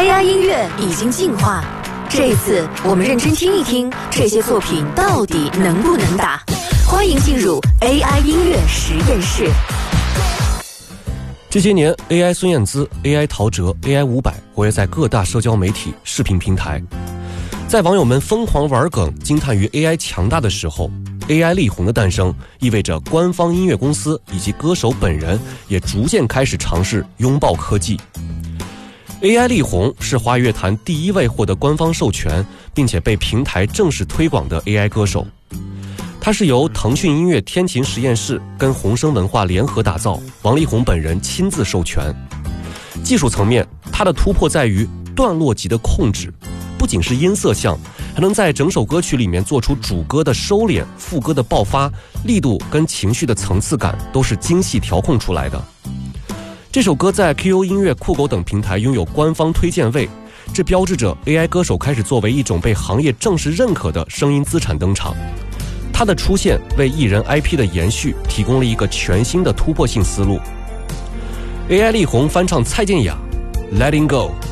AI 音乐已经进化，这一次我们认真听一听这些作品到底能不能打。欢迎进入 AI 音乐实验室。 这些年 AI 孙燕姿、AI 陶喆、AI 伍佰活跃在各大社交媒体、视频平台。在网友们疯狂玩梗、惊叹于 AI 强大的时候， AI 力宏的诞生意味着官方音乐公司以及歌手本人也逐渐开始尝试拥抱科技。AI 力宏是华语乐坛第一位获得官方授权并且被平台正式推广的 AI 歌手。他是由腾讯音乐天琴实验室跟鸿声文化联合打造，王力宏本人亲自授权。技术层面，他的突破在于段落级的控制，不仅是音色像，还能在整首歌曲里面做出主歌的收敛、副歌的爆发，力度跟情绪的层次感都是精细调控出来的。这首歌在 QQ 音乐、酷狗等平台拥有官方推荐位，这标志着 AI 歌手开始作为一种被行业正式认可的声音资产登场。它的出现为艺人 IP 的延续提供了一个全新的突破性思路。AI 力宏翻唱蔡健雅 Letting Go。